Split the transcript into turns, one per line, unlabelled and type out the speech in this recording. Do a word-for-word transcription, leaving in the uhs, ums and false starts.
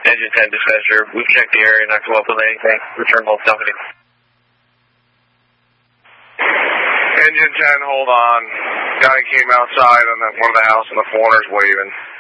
Engine ten dispatcher, we've checked the area, not come up with anything. Return both company.
Engine ten, hold on. Guy came outside on the, one of the house in the corners waving.